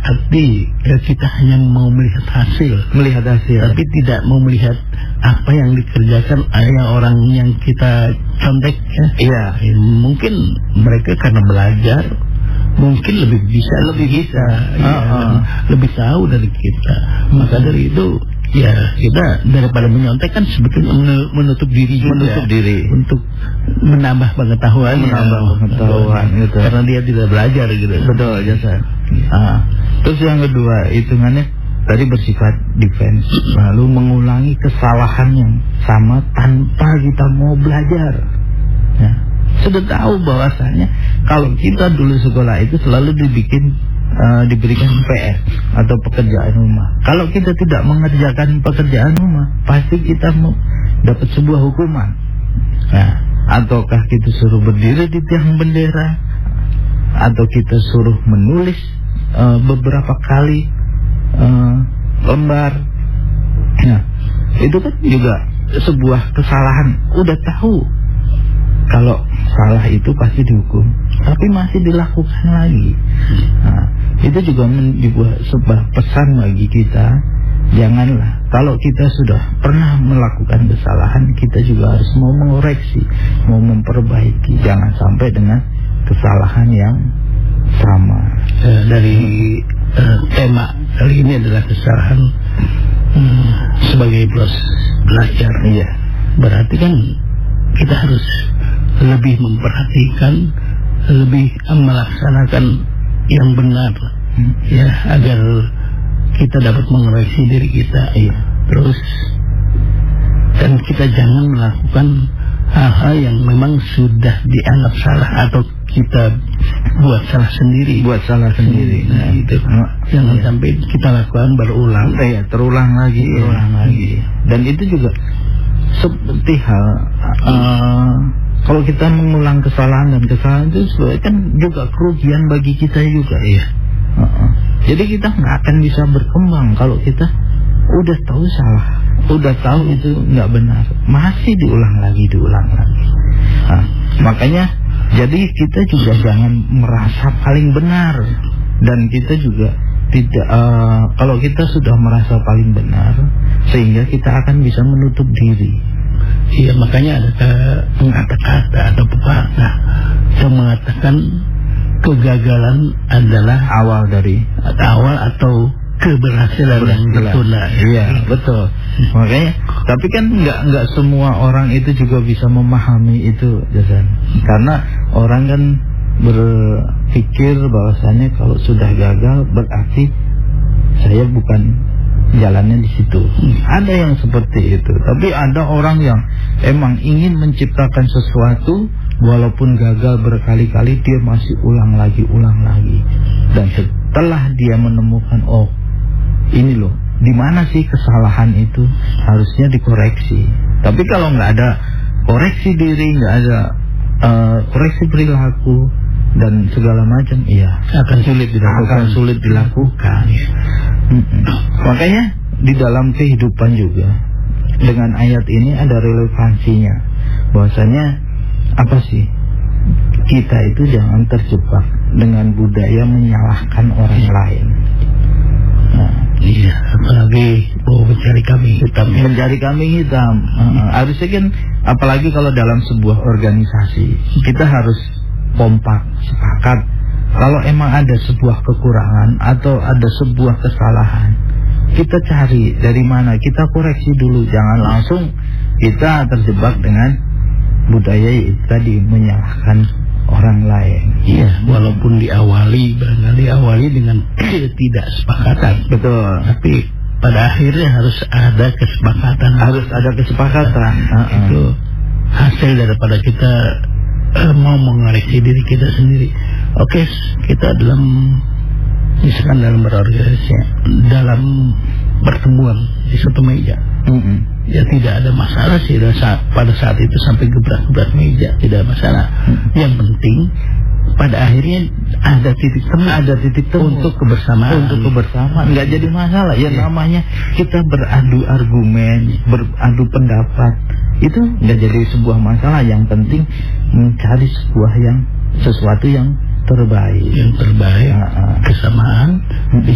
berarti kita hanya mau melihat hasil, tapi tidak mau melihat apa yang dikerjakan oleh orang yang kita contek. Mungkin mereka karena belajar, mungkin lebih bisa, lebih tahu dari kita. Maka dari itu, ya kita daripada menyontek kan sebetulnya menutup diri untuk menambah pengetahuan, gitu. Karena dia tidak belajar gitu. Betul, Jason. Terus yang kedua, hitungannya tadi bersifat defense, lalu mengulangi kesalahan yang sama tanpa kita mau belajar. Ya. Sudah tahu bahwasanya kalau kita dulu sekolah itu selalu diberikan PR atau pekerjaan rumah. Kalau kita tidak mengerjakan pekerjaan rumah, pasti kita mau dapat sebuah hukuman. Nah, ataukah kita suruh berdiri di tiang bendera, atau kita suruh menulis beberapa kali lembar. Nah, itu kan juga sebuah kesalahan. Udah tahu kalau salah itu pasti dihukum, tapi masih dilakukan lagi. Nah, itu juga menjadi sebuah pesan bagi kita. Janganlah, kalau kita sudah pernah melakukan kesalahan, kita juga harus mau mengoreksi, mau memperbaiki. Jangan sampai dengan kesalahan yang sama. Dari tema kali ini adalah kesalahan sebagai belajar. Iya. Berarti kan kita harus lebih memperhatikan, lebih melaksanakan yang benar, ya, agar kita dapat mengoreksi diri kita. Terus, dan kita jangan melakukan hal-hal yang memang sudah dianggap salah atau kita buat salah sendiri. Nah, itu jangan sampai kita lakukan berulang. Terulang lagi. Dan itu juga seperti hal kalau kita mengulang kesalahan itu sebenarnya kan juga kerugian bagi kita juga. Jadi kita nggak akan bisa berkembang kalau kita udah tahu salah, udah tahu itu nggak benar, masih diulang lagi. Nah, makanya jadi kita juga jangan merasa paling benar, dan kita juga tidak kalau kita sudah merasa paling benar, sehingga kita akan bisa menutup diri. Iya, makanya ada kata-kata atau pepatah yang mengatakan kegagalan adalah awal atau keberhasilan yang tertunda. Iya, betul. Makanya, tapi kan nggak semua orang itu juga bisa memahami itu, Jason. Karena orang kan berpikir bahwasanya kalau sudah gagal berarti saya bukan jalannya di situ. Ada yang seperti itu. Tapi ada orang yang emang ingin menciptakan sesuatu, walaupun gagal berkali-kali dia masih ulang lagi. Dan setelah dia menemukan, oh ini loh, di mana sih kesalahan itu, harusnya dikoreksi. Tapi kalau nggak ada koreksi diri, nggak ada koreksi perilaku dan segala macam, akan sulit dilakukan. Makanya di dalam kehidupan juga dengan ayat ini ada relevansinya, bahwasanya apa sih, kita itu jangan terjebak dengan budaya menyalahkan orang lain. Apalagi mencari kambing hitam. Harusnya kan, apalagi kalau dalam sebuah organisasi, kita harus kompak, sepakat. Kalau emang ada sebuah kekurangan atau ada sebuah kesalahan, kita cari dari mana, kita koreksi dulu. Jangan langsung kita terjebak dengan budaya itu tadi, menyalahkan orang lain. Walaupun diawali dengan ketidaksepakatan. Betul. Tapi pada akhirnya harus ada kesepakatan. Itu hasil daripada kita mau mengoreksi diri kita sendiri. Oke, kita misalkan dalam berorganisasi, dalam pertemuan di satu meja, ya tidak ada masalah sih pada saat itu sampai gebrak-gebrak meja, tidak ada masalah. Yang penting pada akhirnya ada titik temu untuk kebersamaan. Nggak jadi masalah. Namanya kita beradu argumen, beradu pendapat, itu nggak jadi sebuah masalah. Yang penting mencari sesuatu yang terbaik, kesamaan